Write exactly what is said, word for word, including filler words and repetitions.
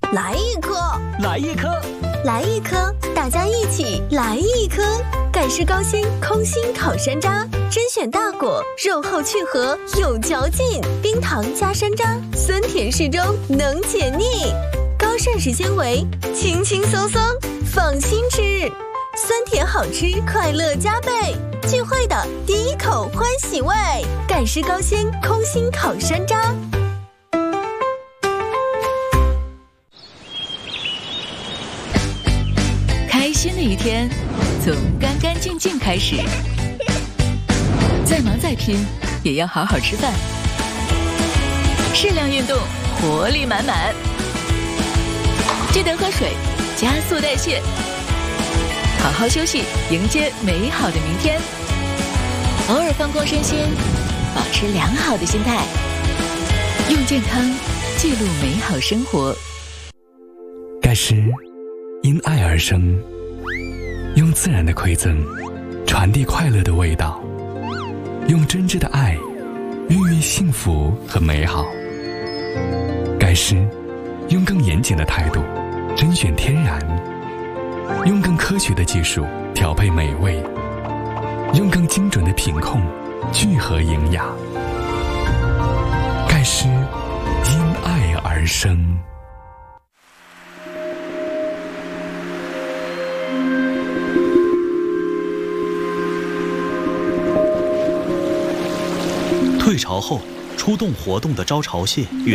来一颗， 来一颗， 来一颗，大家一起来一颗。盖世高鲜空心烤山楂，甄选大果，肉厚去核，有嚼劲，冰糖加山楂，酸甜适中，能解腻，高膳食纤维，轻轻松松，放心吃，酸甜好吃，快乐加倍。聚会的第一口欢喜味，盖世高鲜空心烤山楂。 开心的一天从干干净净开始，再忙再拼也要好好吃饭，适量运动，活力满满，记得喝水，加速代谢，好好休息，迎接美好的明天。偶尔放空身心，保持良好的心态，用健康记录美好生活。 盖世因爱而生，用自然的馈赠传递快乐的味道，用真挚的爱孕育幸福和美好。盖世用更严谨的态度甄选天然，用更科学的技术调配美味，用更精准的品控聚合营养。盖世因爱而生。 退潮后，出洞活动的招潮蟹越